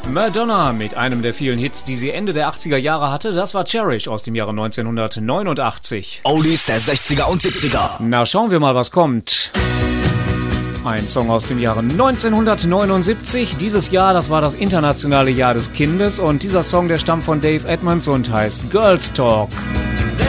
Madonna mit einem der vielen Hits, die sie Ende der 80er Jahre hatte, das war Cherish aus dem Jahre 1989. Oldies der 60er und 70er. Na, schauen wir mal, was kommt. Ein Song aus dem Jahre 1979. Dieses Jahr, das war das internationale Jahr des Kindes und dieser Song, der stammt von Dave Edmunds und heißt Girls Talk.